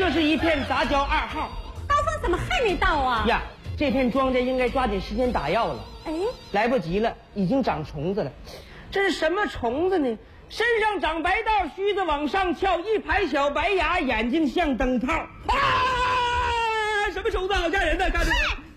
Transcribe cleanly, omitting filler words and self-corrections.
这是一片杂交2号。 刀锋怎么还没到啊？ 呀，这片庄稼应该抓紧时间打药了。 哎， 来不及了，已经长虫子了。这是什么虫子呢？身上长白道，须子往上翘，一排小白牙，眼睛像灯泡。啊！什么虫子？好吓人的，看着。